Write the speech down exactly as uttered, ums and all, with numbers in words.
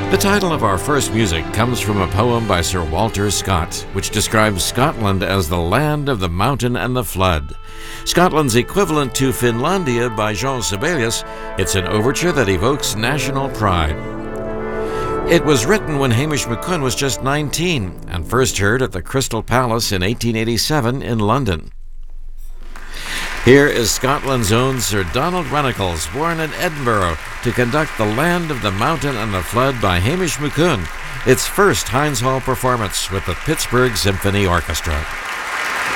The title of our first music comes from a poem by Sir Walter Scott, which describes Scotland as the land of the mountain and the flood. Scotland's equivalent to Finlandia by Jean Sibelius, it's an overture that evokes national pride. It was written when Hamish McCune was just nineteen and first heard at the Crystal Palace in eighteen eighty-seven in London. Here is Scotland's own Sir Donald Runnicles, born in Edinburgh, to conduct The Land of the Mountain and the Flood by Hamish McCune, its first Heinz Hall performance with the Pittsburgh Symphony Orchestra.